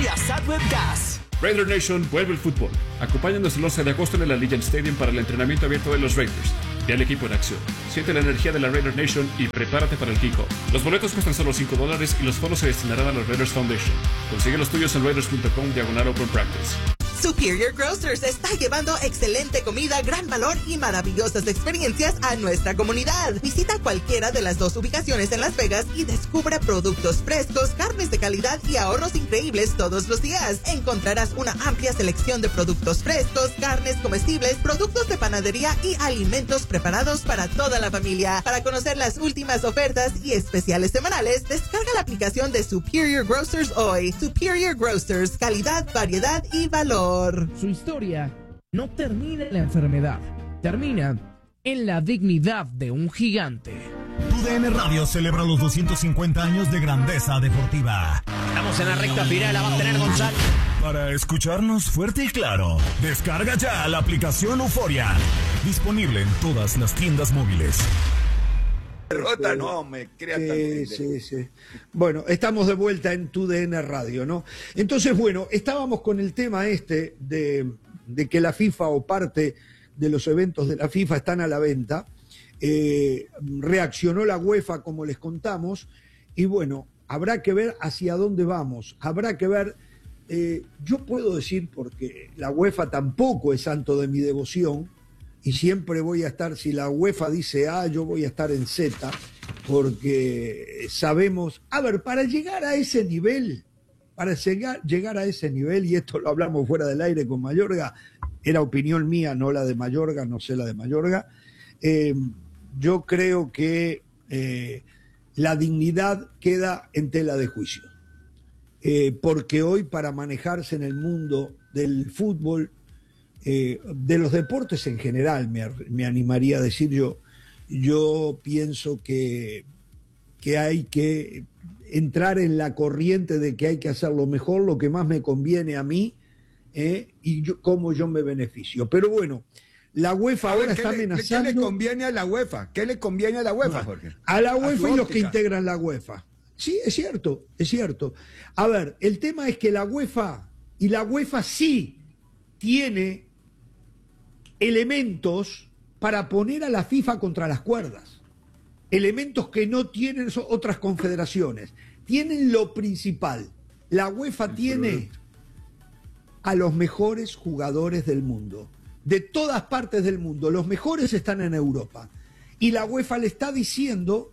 a Sadweb Gas. Raider Nation vuelve el fútbol. Acompáñanos el 11 de agosto en el Allegiant Stadium para el entrenamiento abierto de los Raiders. Ve al equipo en acción. Siente la energía de la Raider Nation y prepárate para el kickoff. Los boletos cuestan solo $5 y los fondos se destinarán a los Raiders Foundation. Consigue los tuyos en raiders.com/open practice. Superior Grocers está llevando excelente comida, gran valor y maravillosas experiencias a nuestra comunidad. Visita cualquiera de las 2 ubicaciones en Las Vegas y descubra productos frescos, carnes de calidad y ahorros increíbles todos los días. Encontrarás una amplia selección de productos frescos, carnes comestibles, productos de panadería y alimentos preparados para toda la familia. Para conocer las últimas ofertas y especiales semanales, descarga la aplicación de Superior Grocers hoy. Superior Grocers, calidad, variedad y valor. Su historia no termina en la enfermedad, termina en la dignidad de un gigante. TUDN Radio celebra los 250 años de grandeza deportiva. Estamos en la recta final, la va a tener Gonzalo. Para escucharnos fuerte y claro, descarga ya la aplicación Euforia. Disponible en todas las tiendas móviles. No me crea tan sí. Bueno, estamos de vuelta en TUDN Radio, ¿no? Entonces, bueno, estábamos con el tema de que la FIFA o parte de los eventos de la FIFA están a la venta. Reaccionó la UEFA, como les contamos, y bueno, habrá que ver hacia dónde vamos. Habrá que ver, yo puedo decir, porque la UEFA tampoco es santo de mi devoción, y siempre voy a estar, si la UEFA dice A, yo voy a estar en Z, porque sabemos, a ver, para llegar a ese nivel, y esto lo hablamos fuera del aire con Mayorga, era opinión mía, no la de Mayorga, no sé la de Mayorga, yo creo que la dignidad queda en tela de juicio, porque hoy para manejarse en el mundo del fútbol, de los deportes en general, me animaría a decir yo pienso que hay que entrar en la corriente de que hay que hacer lo mejor, lo que más me conviene a mí, y cómo yo me beneficio. Pero bueno, la UEFA ahora está amenazando. ¿Qué le conviene a la UEFA? ¿Qué le conviene a la UEFA, Jorge? A la UEFA y los que integran la UEFA. Sí, es cierto. A ver, el tema es que la UEFA sí tiene elementos para poner a la FIFA contra las cuerdas. Elementos que no tienen otras confederaciones. Tienen lo principal. La UEFA tiene a los mejores jugadores del mundo. De todas partes del mundo. Los mejores están en Europa. Y la UEFA le está diciendo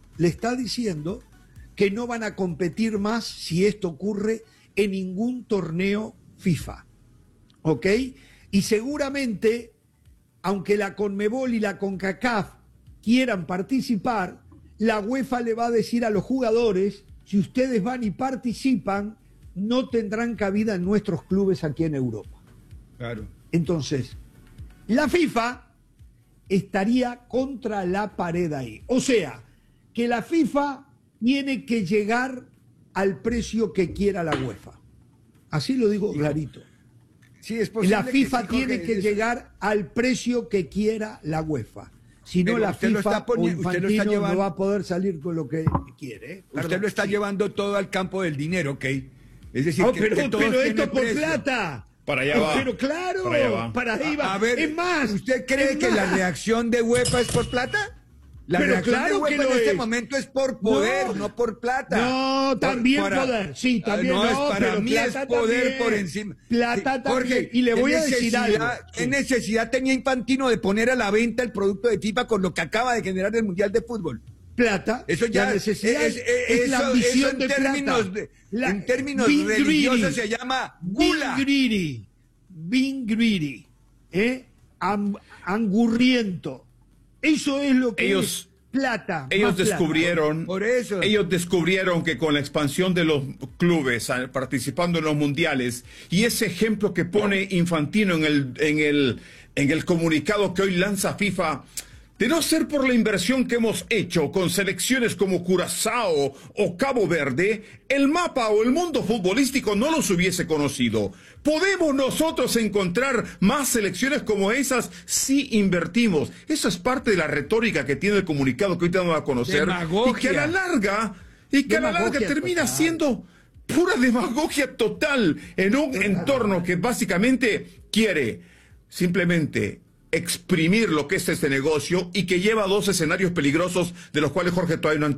que no van a competir más, si esto ocurre, en ningún torneo FIFA. ¿Ok? Y seguramente, aunque la CONMEBOL y la CONCACAF quieran participar, la UEFA le va a decir a los jugadores, si ustedes van y participan, no tendrán cabida en nuestros clubes aquí en Europa. Claro. Entonces, la FIFA estaría contra la pared ahí. O sea, que la FIFA tiene que llegar al precio que quiera la UEFA. Así lo digo clarito. Sí, es posible. La FIFA tiene que llegar al precio que quiera la UEFA. Si no, la FIFA o Infantino no va a poder salir con lo que quiere. Usted lo está llevando todo al campo del dinero, ¿ok? Es decir, pero esto por plata. Para allá va. Pero claro, para ahí va. A ver, es más, ¿usted cree que la reacción de UEFA es por plata? La reacción de UEFA en este momento es por poder, no por plata. No, también poder. Sí, también para mí es poder por encima. Plata también. Jorge, y le voy a decir algo. ¿Qué necesidad tenía Infantino de poner a la venta el producto de FIFA con lo que acaba de generar el Mundial de Fútbol? Plata. Eso ya la necesidad es la ambición en de términos plata. En términos religiosos se llama gula. Being greedy. Angurriento. Eso es lo que es plata. Ellos descubrieron, por eso. Ellos descubrieron que con la expansión de los clubes participando en los mundiales y ese ejemplo que pone Infantino en el comunicado que hoy lanza FIFA, de no ser por la inversión que hemos hecho con selecciones como Curazao o Cabo Verde, el mapa o el mundo futbolístico no los hubiese conocido. ¿Podemos nosotros encontrar más selecciones como esas si invertimos? Eso es parte de la retórica que tiene el comunicado que hoy te vamos a conocer. Demagogia. Y que a la larga termina siendo pura demagogia total en un entorno que básicamente quiere simplemente exprimir lo que es este negocio y que lleva a dos escenarios peligrosos de los cuales Jorge todavía no han